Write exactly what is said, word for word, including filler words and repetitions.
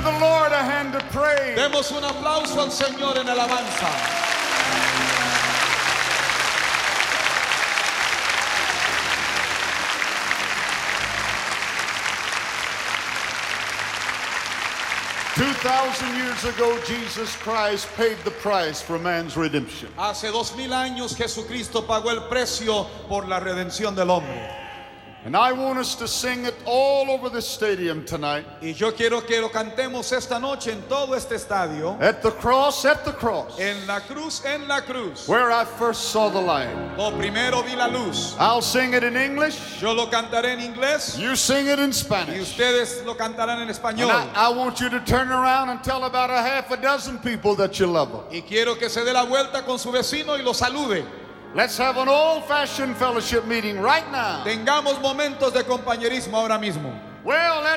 the Lord a hand of praise. Demos un aplauso al Señor en alabanza. Two thousand years ago, Jesus Christ paid the price for man's redemption. Hace dos mil años Jesucristo pagó el precio por la redención del hombre. And I want us to sing it all over the stadium tonight. Y yo quiero que lo cantemos esta noche en todo este estadio. At the cross, at the cross. En la cruz, en la cruz. Where I first saw the light. O primero vi la luz. I'll sing it in English. Yo lo cantaré en inglés. You sing it in Y Spanish. ustedes lo cantarán en español. And I, I want you to turn around and tell about a half a dozen people that you love them. Y quiero que se dé la vuelta con su vecino y lo salude. Let's have an old-fashioned fellowship meeting right now. Tengamos momentos de compañerismo ahora mismo. Well,